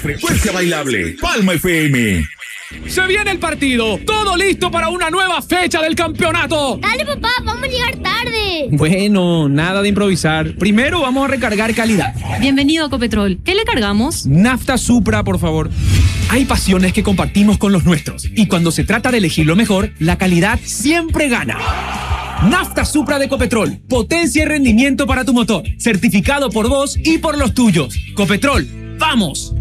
Frecuencia Bailable, Palma FM. Se viene el partido, todo listo para una nueva fecha del campeonato. Dale, papá, vamos a llegar tarde. Bueno, nada de improvisar. Primero vamos a recargar calidad. Bienvenido a Copetrol. ¿Qué le cargamos? Nafta Supra, por favor. Hay pasiones que compartimos con los nuestros y cuando se trata de elegir lo mejor, la calidad siempre gana. Nafta Supra de Copetrol, potencia y rendimiento para tu motor, certificado por vos y por los tuyos. Copetrol, ¡vamos!